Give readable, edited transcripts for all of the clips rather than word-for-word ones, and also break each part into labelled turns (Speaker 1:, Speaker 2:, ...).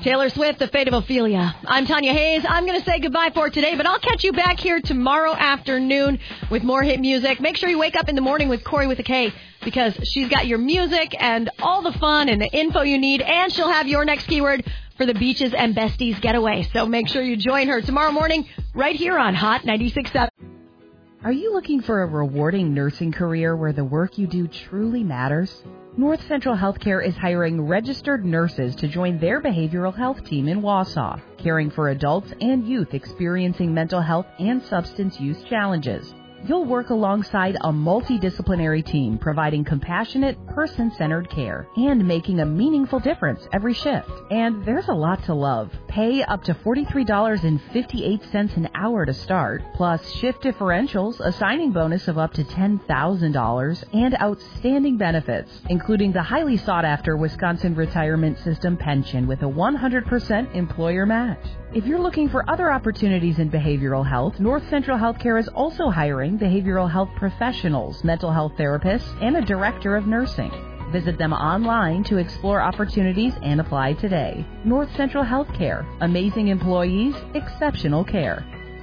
Speaker 1: Taylor Swift, The Fate of Ophelia. I'm Tanya Hayes. I'm going to say goodbye for today, but I'll catch you back here tomorrow afternoon with more hit music. Make sure you wake up in the morning with Corey with a K, because she's got your music and all the fun and the info you need, and she'll have your next keyword for the Beaches and Besties getaway. So make sure you join her tomorrow morning right here on Hot 96.7.
Speaker 2: Are you looking for a rewarding nursing career where the work you do truly matters? North Central Healthcare is hiring registered nurses to join their behavioral health team in Wausau, caring for adults and youth experiencing mental health and substance use challenges. You'll work alongside a multidisciplinary team providing compassionate, person-centered care and making a meaningful difference every shift. And there's a lot to love. Pay up to $43.58 an hour to start, plus shift differentials, a signing bonus of up to $10,000, and outstanding benefits, including the highly sought-after Wisconsin Retirement System pension with a 100% employer match. If you're looking for other opportunities in behavioral health, North Central Healthcare is also hiring behavioral health professionals, mental health therapists, and a director of nursing. Visit them online to explore opportunities and apply today. North Central Healthcare. Amazing employees, exceptional care.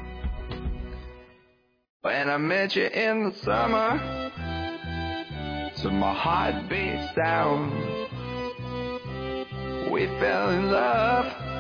Speaker 3: When I met you in the summer, to my heartbeat sound, we fell in love.